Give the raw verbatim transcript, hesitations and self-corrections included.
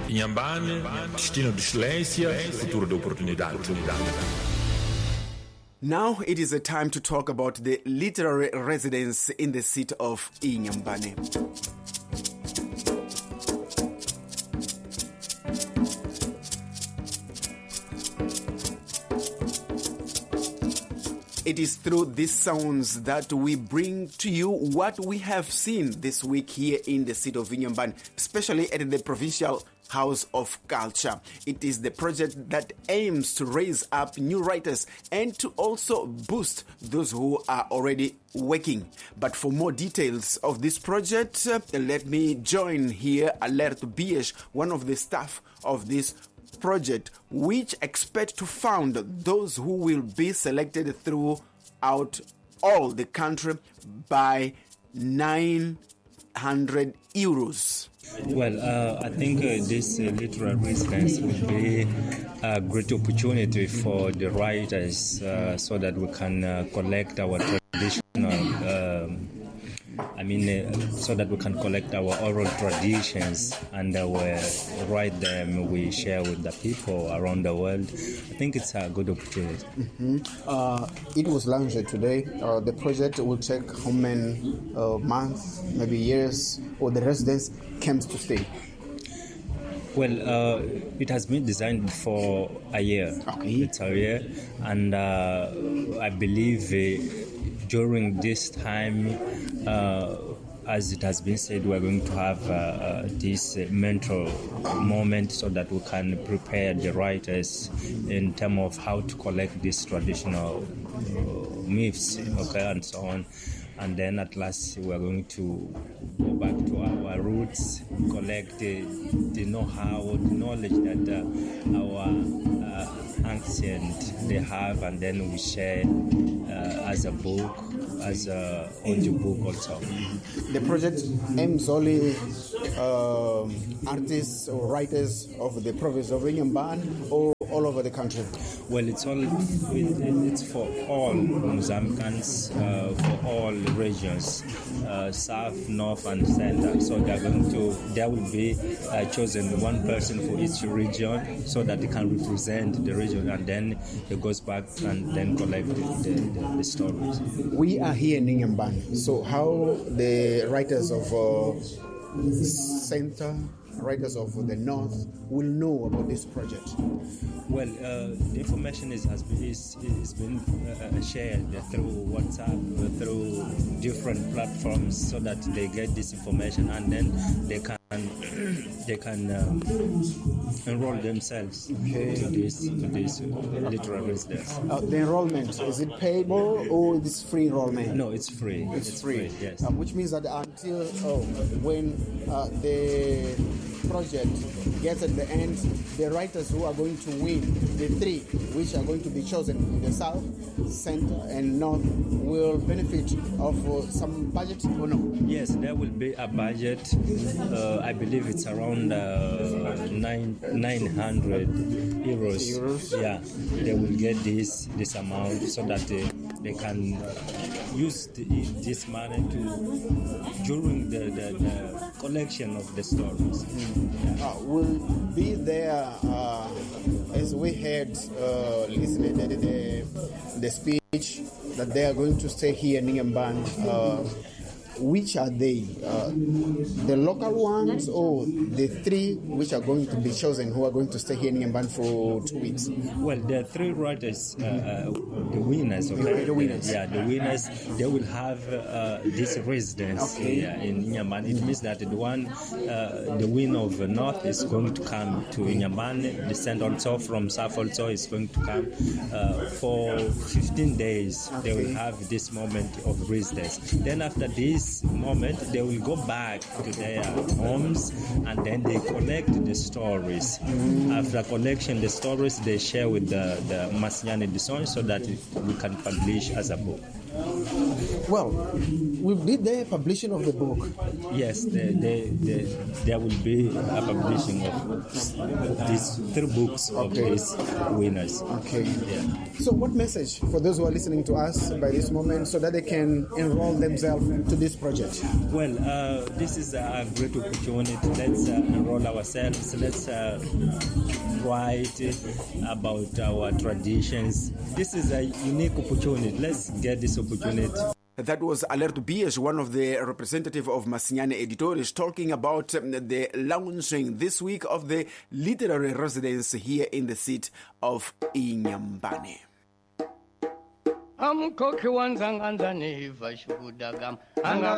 Inhambane, destino de excelência, futuro de oportunidade. Now it is a time to talk about the literary residence in the city of Inhambane. It is through these sounds that we bring to you what we have seen this week here in the city of Inhambane, especially at the Provincial House of Culture. It is the project that aims to raise up new writers and to also boost those who are already working. But for more details of this project, uh, let me join here Alert Biesh, one of the staff of this project, which expect to found those who will be selected throughout all the country by nine hundred euros. Well, uh, I think uh, this uh, literary residence will be a great opportunity for the writers uh, so that we can uh, collect our traditional um, I mean, uh, so that we can collect our oral traditions and uh, we write them, we share with the people around the world. I think it's a good opportunity. Mm-hmm. Uh, it was launched today. Uh, the project will take how many uh, months, maybe years, or the residence comes to stay? Well, uh, it has been designed for a year. Okay. It's a year, and uh, I believe uh, during this time, uh, as it has been said, we're going to have uh, uh, this uh, mental moment so that we can prepare the writers in terms of how to collect these traditional uh, myths, okay, and so on. And then at last we're going to go back to our roots, collect the, the know-how, the knowledge that uh, our uh, ancient they have, and then we share uh, as a book, as a audio book also. The project aims only uh, artists or writers of the province of Inhambane or all over the country? Well, it's all it, it's for all Mozambicans, uh, for all regions, uh, south, north, and center. So they're going to there will be uh, chosen one person for each region, so that they can represent the region, and then it goes back and then collect the, the, the, the stories. We are here in Inhambane. So how the writers of uh, center, writers of the north will know about this project? Well, uh, the information is has been is, is been uh, shared through WhatsApp, uh, through different platforms, so that they get this information, and then they can they can um, enroll themselves okay. to this to this uh, literary residence. Uh, the enrollment, is it payable or is it free enrollment? No, it's free. It's, it's free. free. Yes. Uh, which means that until oh, when uh, the project gets at the end, the writers who are going to win, the three which are going to be chosen in the south, center, and north, will benefit of uh, some budget or no? Yes, there will be a budget. Uh, I believe it's around uh, nine nine hundred euros. Euros. Yeah, they will get this this amount so that they, they can use the, this money to during the, the, the collection of the stories. Mm. Uh, will be there uh, as we heard uh, listening to the the speech that they are going to stay here in Inhambane. Uh, Which are they? Uh, the local ones or the three which are going to be chosen who are going to stay here in Inhambane for two weeks? Well, the three writers, uh, uh, the winners, okay? The winners. Yeah, the winners, they will have uh, this residence okay. here in Inhambane. It means that the one, uh, the winner of the north is going to come to Inhambane. The center also from south also is going to come uh, for fifteen days. Okay. They will have this moment of residence. Then after this moment, they will go back to their homes, and then they collect the stories. Mm. After collection the stories, they share with the, the Masinyane Edison so that we can publish as a book. Well, did the publishing of the book? Yes, the, the, the, there will be a publishing of these three books of Okay. these winners. Okay. Yeah. So what message for those who are listening to us by this moment so that they can enroll themselves to this project? Well, uh, this is a great opportunity. Let's uh, enroll ourselves. Let's uh, write about our traditions. This is a unique opportunity. Let's get this opportunity. That was Alerto Bies, one of the representative of Masinyane Editores, talking about um, the launching this week of the literary residence here in the seat of Inyambane. Amkhokhi wanzanganza neva shukudagam anga